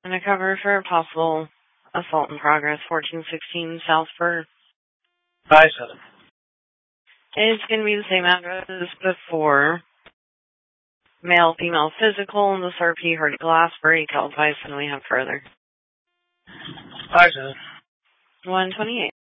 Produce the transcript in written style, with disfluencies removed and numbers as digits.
Undercover for a possible assault in progress, 1416 South Spur. 5-7. It's going to be the same address as before. Male, female physical, and the SRP heard a glass break. I'll advise when we have further. 5-7. 128.